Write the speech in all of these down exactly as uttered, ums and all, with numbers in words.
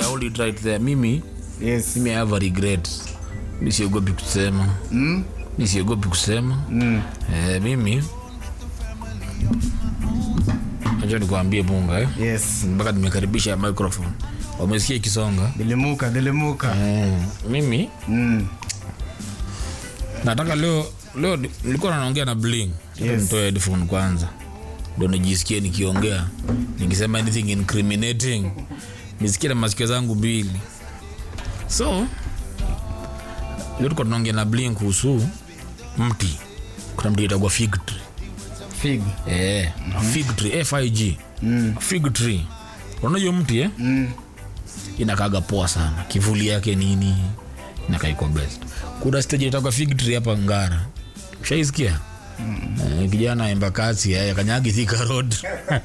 hold it right there. Mimi, yes, mimi I have a regret. Mimi siogopi kusema. Mm? Mimi siogopi kusema. Mm. Eh, mimi acha nikwambie bunga eh. Yes. Mpaka nimekaribisha microphone. Wamesikia ikisonga? Dilimuka, dilimuka. Eh, mimi Mm. nataka leo leo nilikuwa naongea na Bling. Yes. Nitoe headphone kwanza. Ndio nijisikie nikiongea. Nikisema anything incriminating. Nisikie na masikio zangu mbili. So, leo tulikuwa tunaongea na Bling kuhusu mti. Kuna mti itakuwa fig tree. Fig. Eh, mm-hmm. Fig tree, F I G. Mm. Fig tree. Unaona hiyo mti eh? Mm. Inakaga poa sana. Kivuli yake nini? Inakaa iko best. Kuna stage itakuwa fig tree hapa Ngara. Ushaisikia? Mm. Eh, kijana Embakasi yeye kanyagi Thika Road.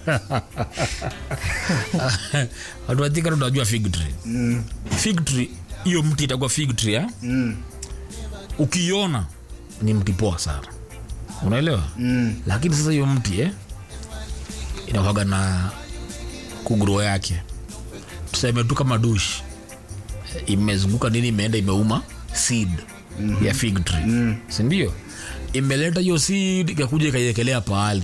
Watu wa Thika Road wanajua fig tree. Mm. Fig tree, hiyo mti itakuwa fig tree eh? Mm. Ukiona ni mti poa sana. Unaelewa? Mm. Lakini sasa hiyo mti eh inakuwa na kugrow yake. Tuseme tu kama douche. Imezunguka nini imeenda imeuma seed mm-hmm. ya fig tree. Mm. Si ndio? Imeleta hiyo seed ikakuja ikaiekelea pahali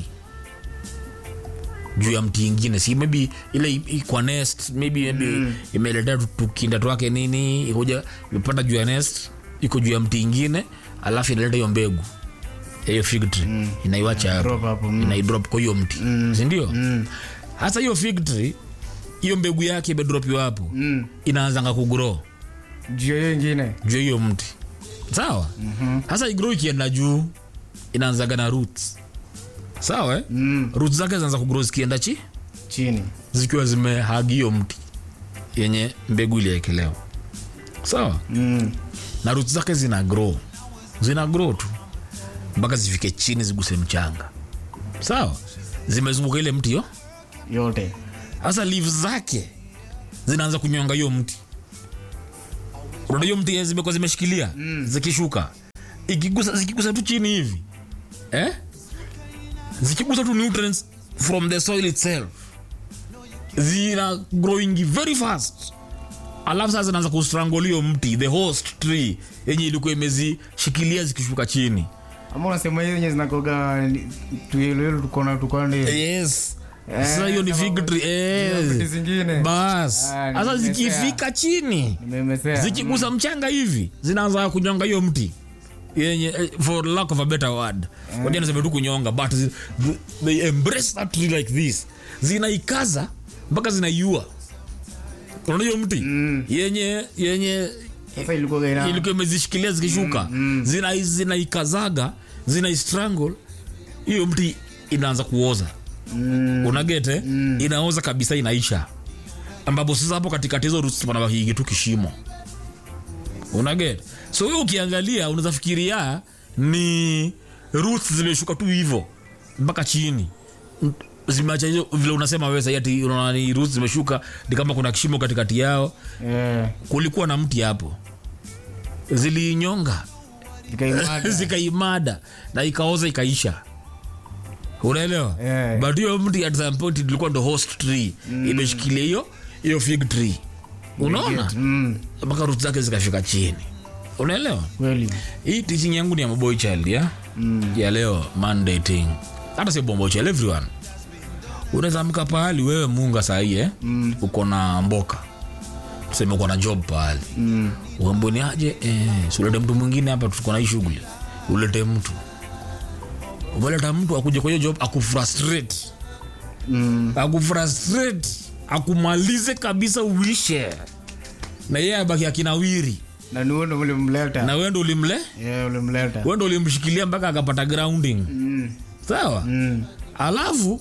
juu ya mti mwingine, si maybe ile kwa nest maybe maybe mm. imeleta tukinda twake nini ikuja imepanda juu ya nest iko juu ya mti mwingine alafu inaleta hiyo mbegu hiyo fig tree mm. inaiacha hapo mm. inaidrop kwa hiyo mti mm. si ndio? Mm. Hasa hiyo fig tree hiyo mbegu yake imedropiwa hapo mm. inaanza kugrow juu hiyo nyingine juu hiyo mti, sawa? mm-hmm. Hasa igrow ikienda juu inaanza na roots, sawa eh? mm. Roots zake zinaanza kugrow zikienda chi chini zikiwa zimehagi hiyo mti yenye mbegu ile yekelewa, sawa? mm. Na roots zake zina grow zina grow tu mpaka zifike chini ziguse mchanga, sawa? Zimezunguka ile mti yo yote. Sasa leaves zake zinaanza kunyonga hiyo mti. Unaona hiyo mti zimekuwa zimeshikilia mm. zikishuka ikigusa zikigusa tu chini hivi eh zikigusa tu nutrients from the soil itself zina growing very fast, alafu sasa zinaanza kustrangle hiyo mti, the host tree yenye ilikuwa imezishikilia zikishuka chini. Ama unasema hiyo yenye zinakoga tuelelo tukona tukana ndio. Yes. Sasa hiyo ni fig tree eh zingine bas. Sasa zikifika chini nimemesea zikigusa mchanga hivi zinaanza kunyonga hiyo mti yenye for lack of a better word wajana nasema tu kunyonga but they embrace that tree like this, zinaikaza mpaka zinaiua. Unaona hiyo mti mm. yenye yenye sasa ilikuwa gaina ilikuwa imezishikilia zikishuka mm, mm. zina zinaikazaga zinaistrangle hiyo mti inaanza kuoza. Mm. Unagete mm. inaoza kabisa inaisha, ambapo sasa hapo katikati hizo roots panabaki kitu kishimo. Unagete? So wewe ukiangalia unaweza fikiria ni roots zimeshuka tu hivyo mpaka chini. Zimeacha hizo vile unasema wewe sasa ati unaona ni roots zimeshuka ni kama kuna kishimo katikati yao. Yeah. Kulikuwa na mti hapo. Zilinyonga. Zikaimada. Zikaimada na ikaoza ikaisha. Unaelewa? Yeah. But hiyo mti at some point ilikuwa ndo host tree mm. imeshikilia hiyo hiyo fig tree. Unaona? Mm. Mpaka roots zake zikafika chini. Unaelewa? Kweli. Hii teaching yangu ni ya boy child ya. Mm. Ya leo Monday thing. Hata sio boy child, everyone. Unaweza mka pahali wewe Munga saa hii eh? Mm. Uko na mboka. Tuseme uko na job pahali. Mm. Uamboni aje eh sulete mtu mwingine hapa tuko na hii shughuli. Ulete mtu. Umeleta mtu akuje kwa hiyo job akufrustrate. Mm. Akufrustrate, akumalize kabisa uishe. Na yeye abaki akinawiri. Na wewe ndo ulimleta. Na wewe ndo ulimle? Yeah, ulimleta. Wewe ndo ulimshikilia mpaka akapata grounding. Mm. Sawa? Mm. Alafu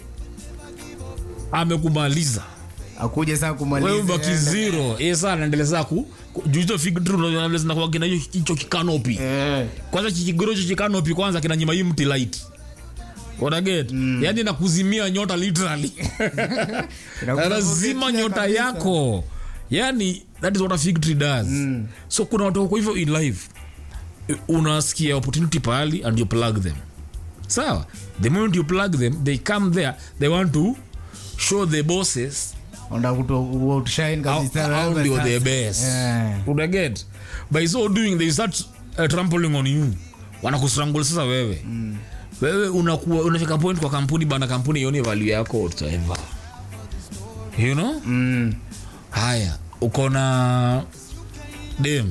amekumaliza. Akuje sasa kumaliza. Wewe baki zero. Eh sana anaendelea ku juzo fig tree unaanza na kwa kina hicho kikanopi. Eh. Kwanza kikigorojo kikanopi kwanza kinanyima hii mti light. What get? Mm. Yaani nakuzimia nyota literally. Lazima nyota yako. Yaani that is what a fig tree does. Mm. So kuna watu wako hivyo in life. Unasikia opportunity pali and you plug them. Sawa? The moment you plug them, they come there, they want to show the bosses onda kuto outshine kabisa how do the best yeah. Una get by so doing they start uh, trampling on you, wanakustrangule sasa wewe mm. Wewe unakuwa unafika point kwa kampuni bana, kampuni ione value yako whatever, you know mm. Haya uko na dem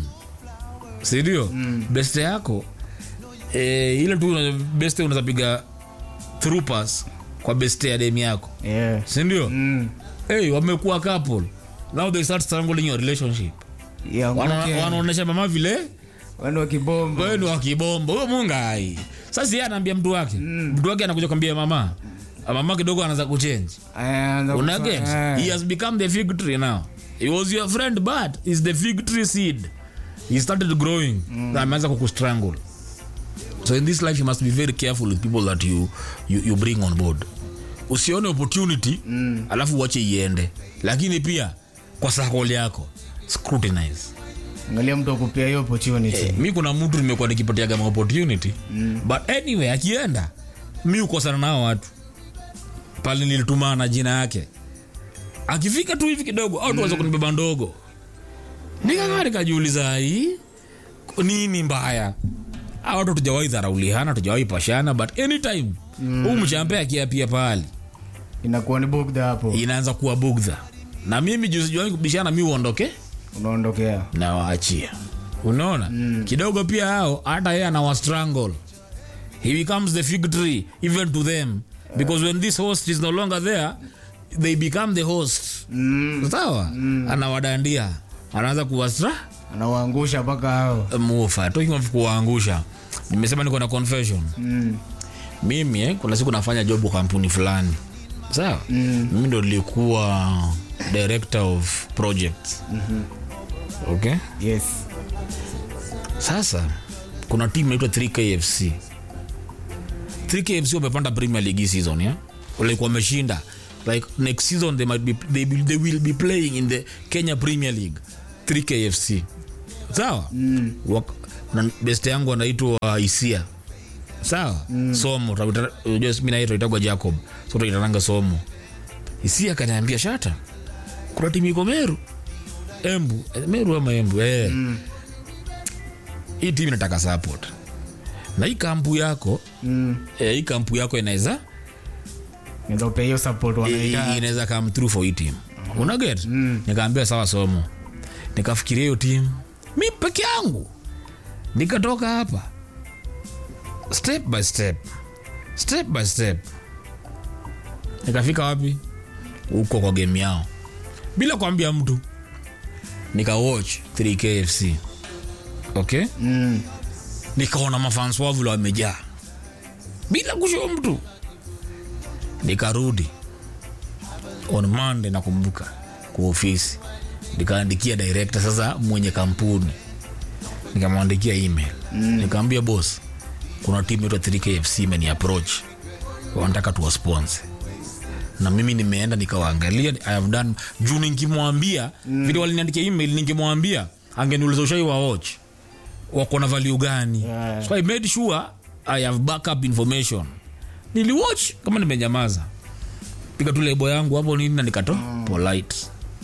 sidio mm. Best yako eh, ile tu best unaweza piga through pass kwa best ya dem yako yeah. Sindio mm. Hey, wamekuwa couple now they start strangling your relationship yeah, wanaonesha okay. Mama vile wenu wa kibombo wenu wa kibombo huyo mungai. Sasa yeye anaambia mtu wake mm. Mtu wake anakuja kumwambia mama, mama kidogo anaanza kuchange. Una get yeah. He has become the fig tree now. He was your friend but is the fig tree seed. He started growing mm. Ameanza kukustrangle. So in this life you must be very careful with people that you you, you bring on board. Usione opportunity mm. Alafu uache iende, lakini pia kwa sakoli yako scrutinize. Angalia mtu akupea hiyo opportunity. Hey, mimi kuna mtu nimekuwa nikipatia kama opportunity mm. But anyway akienda mimi uko sana nao watu pale nilituma na jina yake, akifika tu hivi kidogo au tuanza mm. kunibeba ndogo nikangari kajiuliza hii nini mbaya. Hao watu tujawahi dharauliana, tujawahi pashana, but anytime mm. umchampe akiapia pale inakuwa ni bugdha hapo, inaanza kuwa bugdha. Na mimi juzi juzi kubishana mimi uondoke, unaondokea na waachia. Unaona mm. Kidogo pia hao hata yeye ana strangle, he becomes the fig tree even to them because when this host is no longer there they become the host mm. Sawa mm. Anawadandia, anaanza kuwastra, anawaangusha mpaka hao mufa talking of kuangusha. Nimesema niko na confession mm. Mimi eh, kuna siku nafanya job kwa kampuni fulani sawa mm. Mimi ndo nilikuwa director of projects mhm okay yes. Sasa kuna team inaitwa three K F C. three K F C wamepanda Premier League season ya walikuwa wameshinda, like next season they might be they will, they will be playing in the Kenya Premier League. three K F C sawa mm. Na best yangu anaitwa Isia sawa mm. Somo unajua mimi naitwa itagwa Jacob, so tuitaranga Somo. Isia kaniambia shata kuna timu iko Meru Embu Meru ama Embu eh mm. Hii timu inataka support na hii kampu yako mm. Eh, hii kampu yako inaweza inaweza pay your support wanaita, inaweza come through for hii team mm. Una get mm. Nikaambia sawa Somo, nikafikiria hiyo team mimi peke yangu, nikatoka hapa step by step step by step nikafika wapi huko kwa game yao bila kuambia mtu, nika watch three K F C okay mm. Nikaona mafans wao vile wamejaa bila kushow mtu, nikarudi on Monday nakumbuka kwa ofisi, nikaandikia director sasa mwenye kampuni, nikamwandikia email mm. Nikamwambia boss kuna team yetu three K F C imeni approach wanataka tuwa sponsor, na mimi nimeenda nikawaangalia. I have done juu nikimwambia mm. Video waliniandikia email, ningemwambia angeniuliza ushai wa watch wako na value gani yeah. So I made sure I have backup information. Nili watch kama nimenyamaza, piga tu lebo yangu hapo nini na nikato mm. polite.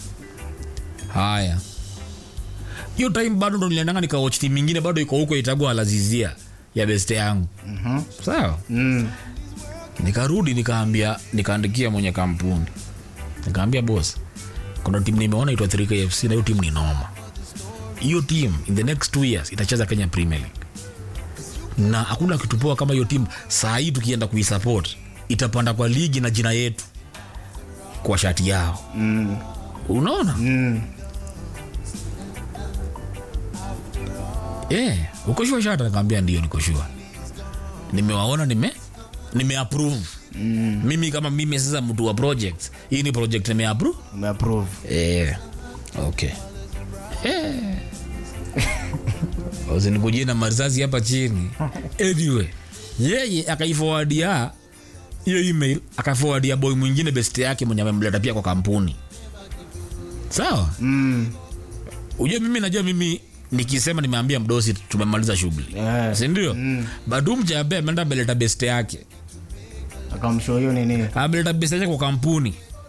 Haya hiyo time bado ndo niliendanga nika watch team nyingine bado iko huko itagwa Alazizia ya best yangu mhm mm sawa mm. Nikarudi nikaambia, nikaandikia mwenye kampuni, nikaambia boss kuna team nimeona itwa three K F C na hiyo team ni noma. Hiyo team in the next two years itacheza Kenya Premier League, na hakuna kitu poa kama hiyo team saa hii tukienda kuisupport itapanda kwa ligi na jina yetu kwa shati yao mm. Unaona mm. Eh, uko sure shata? Nikamwambia ndio niko sure, nimewaona nime nime approve mm. Mimi kama mimi sasa mtu wa projects, hii ni project nime approve nime approve eh okay eh Usinikujie na marizazi hapa chini. Anyway, yeye akaiforwardia hiyo email, akaforwardia boy mwingine best yake mwenye amemleta pia kwa kampuni. Sawa? Mm. Uje mimi najua mimi nikisema nimeambia mdosi tumemaliza shughuli. Yeah. Si ndio? Mm. Bado mjabe ameenda beleta best yake. Akamshow hiyo nini? Ameleta best yake kwa kampuni.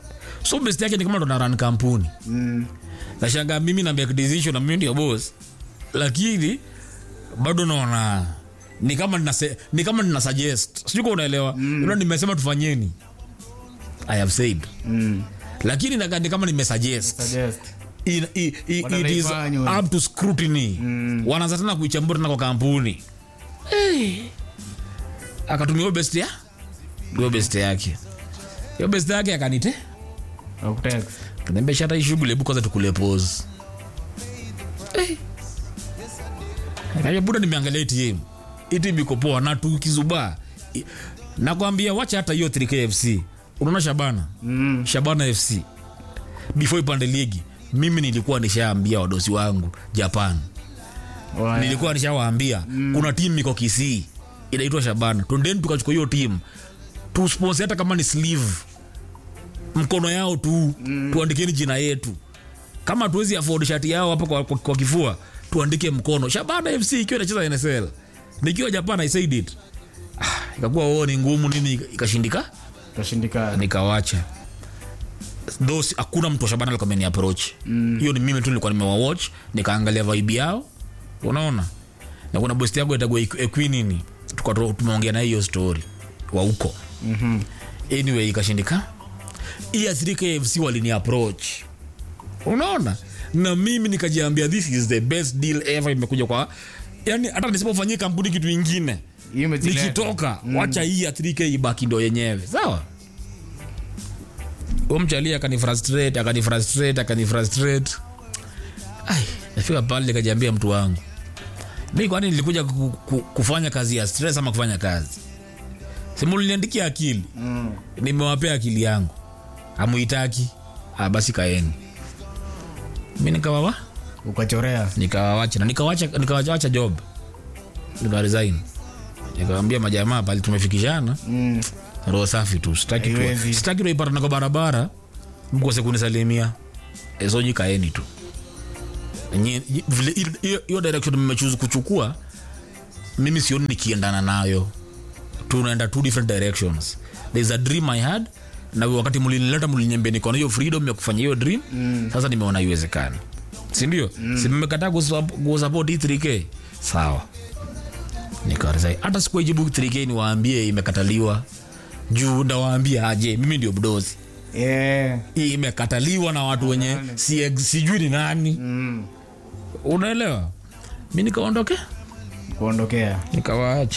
So best yake ni kama ndo na run kampuni. Mm. Nashangaa mimi na make decision na mimi ndio boss. Lakini bado naona ni kama nina ni kama nina suggest. Sijui kama unaelewa. Mm. Ndio nimesema tufanyeni. I have said. Mm. Lakini na ni kama nimesuggest. Suggest. It, it, it, it is up to scrutiny. Mm. Wanaanza tena kuichambua tena kwa kampuni. Hey. Akatumia best ya? Ndio best yake. Yo best yake akanite? Akutext. Kaniambia shata hii shughuli hebu kwanza tukule pause. Eh. Kaya buda nimeangalia T M. Iti biko poa na tukizuba. Nakwambia wacha hata hiyo three K F C. Unaona Shabana? Mm. Shabana F C. Before ipande ligi, mimi nilikuwa nishaambia wadosi wangu Japan. Waya. Nilikuwa nishawaambia mm. kuna timu iko Kisii inaitwa Shabana. Twendeni tukachukua hiyo timu. Tu sponsor hata kama ni sleeve. Mkono yao tu mm. tuandikeni jina yetu. Kama tuwezi afford shati yao hapa kwa, kwa, kwa kifua, tuandike mkono. Shabana F C ikiwa inacheza N S L. Nikiwa Japan I said it. Ah, ikakuwa wao ni ngumu nini ikashindika? Ikashindika. Nikawacha. Those hakuna mtu wa Shabana alikuwa ameni approach. Mm. Hiyo ni mimi tu nilikuwa nimewa watch, nikaangalia vibe yao. Unaona? Na kuna boss yangu itagwa Queen nini? Tukatoa tumeongea na hiyo story wa huko. Mhm. Anyway ikashindika. E three K F C walini approach. Unaona? Na mimi nikajiambia this is the best deal ever imekuja kwa, yani hata nisipofanyia kampuni kitu kingine nikitoka mm. wacha hii ya three K ibaki ndo yenyewe. Sawa? Umchalia akani frustrate, akani frustrate, akani frustrate. Ai, nafika pale nikajiambia mtu wangu. Mimi kwani nilikuja ku, ku, kufanya kazi ya stress ama kufanya kazi? Simu niliandikia akili. Mm. Nimewapea akili yangu. Amuitaki. Ah basi kaeni. Mimi nikawawa ukachorea. Nikawawacha na nikawacha nikawacha job. Nika resign. Nikamwambia majamaa pale tumefikishana. Mm. Roho safi tu. Sitaki tu. Sitaki tuipata na kwa barabara. Mkose kunisalimia. Ezo nyikaeni tu. Vile hiyo direction mmechoose kuchukua, mimi sioni nikiendana nayo. Tunaenda two different directions. There's a dream I had, na wakati mlinileta mlinyambia niko na hiyo freedom ya kufanya hiyo dream. Mm. Sasa nimeona iwezekana. Si ndio? Mm. Si mmekataa ku support three K. Sawa. Nikaanza hata sikujibu three K ni waambie imekataliwa. Juu ndawaambia aje mimi ndio mdozi. Yeah. Hii imekataliwa na watu wenye si sijui ni nani. Mm. Unaelewa? Mimi nikaondoke? Kuondokea. Nikawaacha.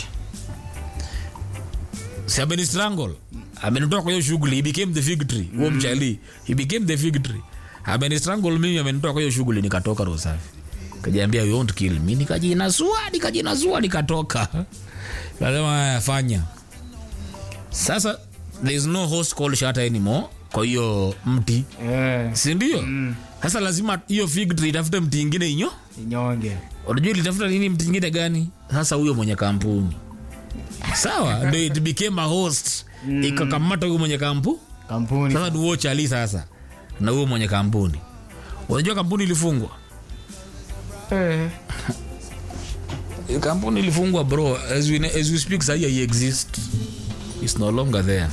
Seven strangle. Amenitoa kwa hiyo shughuli, he became the fig tree. Huo mm. mchali, he became the fig tree. Amen strangle mimi, amenitoa kwa hiyo shughuli, nikatoka roho safi. Kajiambia you won't kill me, nikajinasua, nikajinasua nikatoka. Lazima afanya. Sasa there is no host called Shata anymore. Kwa hiyo mti. Yeah. Si ndio? Mm. Sasa lazima hiyo fig tree itafute mti mwingine inyo? Inyonge. Unajua ilitafuta nini mti mwingine gani? Sasa huyo mwenye kampuni. Sawa, ndio it became a host. Mm. Ikakamata huyo mwenye kampu? Kampuni. Sasa duo chali sasa. Na huyo mwenye kampuni. Unajua kampuni ilifungwa? Eh. Kampuni ilifungwa bro. As we as we speak say it exists. It's no longer there.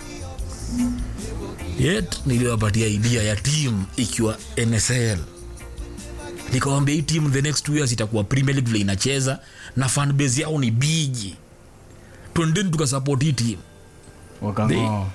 Yet niliwapatia idea ya team ikiwa N S L. Nikawaambia hii team the next two years itakuwa Premier League vile inacheza na fan base yao ni big. Twendeni tukasupport hii team. Wakang'oa.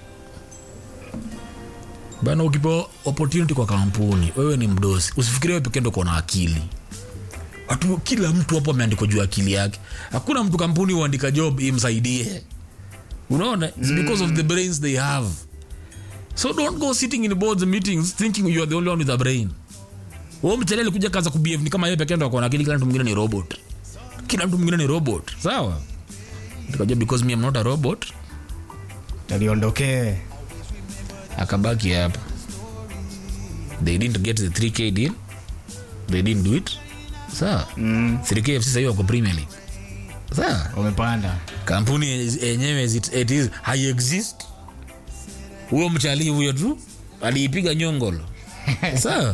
Bana ukipewa opportunity kwa kampuni, wewe ni mdosi. Usifikirie wewe pekee ndio uko na akili. Watu kila mtu hapo ameandika juu akili yake. Hakuna mtu kampuni huandika job imsaidie. Unaona? It's because of the brains they have. So don't go sitting in boards meetings thinking you are the only one with a brain. Wewe mtelele kuja kaza kubehave ni kama yeye pekee ndio ako na akili, kila mtu mwingine ni robot. Kila mtu mwingine ni robot. Sawa? Nikaja because me I'm not a robot. Aliondokee. Akabaki hapa. They didn't get the three K deal. They didn't do it. Sawa? Mm. three K F C sasa yuko Premier League. Sawa? Wamepanda. Kampuni yenyewe it, it is high exist. Huyo mchali huyo tu aliipiga nyongolo. Sawa?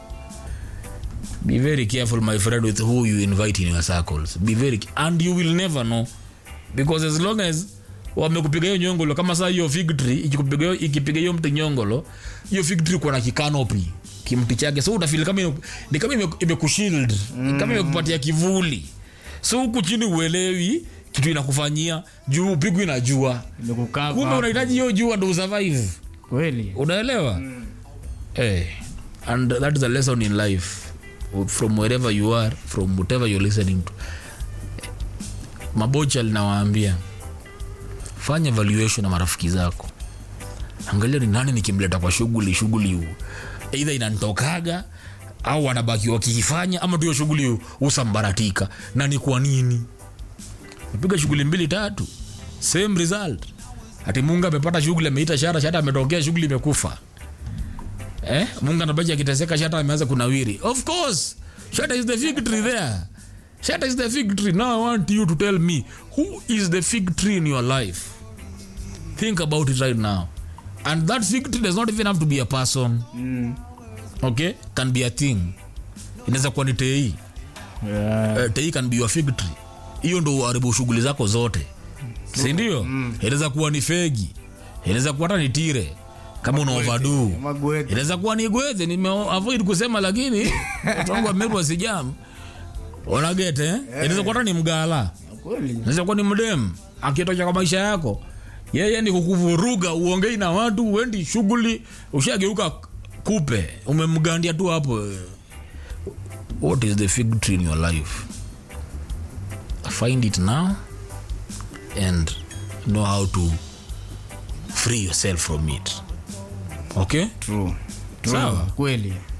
Be very careful my friend with who you invite in your circles. Be very and you will never know, because as long as wamekupiga hiyo nyongolo kama saa hiyo fig tree ikikupiga hiyo ikipiga hiyo mti nyongolo hiyo fig tree kuna kikanopi kimti chake so unafeel kama ino, ni kama imekushield mm. kama imekupatia kivuli so huku chini uelewi kitu inakufanyia juu upigwi na jua kumbe unahitaji hiyo jua ndo survive kweli unaelewa mm. eh and that is a lesson in life from wherever you are from whatever you're listening to mabocha linawaambia fanya evaluation na marafiki zako angalia ni nani nikimleta kwa shughuli shughuli huu either inanitokaga au wanabaki wakifanya ama ndio shughuli usambaratika na ni kwa nini upiga shughuli mbili tatu same result ati Mungu amepata shughuli ameita shara shara ametokea shughuli imekufa eh Mungu anabaki akiteseka shara ameanza kunawiri of course shara is the fig tree there shara is the fig tree now I want you to tell me who is the fig tree in your life think about it right now and that fig tree does not even have to be a person mm. okay can be a thing inaweza kuwa ni tei yeah. uh, tei can be your fig tree hiyo ndo uharibu shughuli zako zote si ndio mm. inaweza kuwa ni fegi inaweza kuwa hata ni tire kama una overdo inaweza kuwa ni gwethe nime avoid kusema lakini watu wangu wamerwa sijam ona gete eh inaweza kuwa hata ni mgala kweli inaweza kuwa ni mdem akitoka kwa maisha yako yeye ni kukuvuruga uongei na watu uendi shughuli ushageuka kupe umemgandia tu hapo what is the fig tree in your life find it now and know how to free yourself from it okay true sawa kweli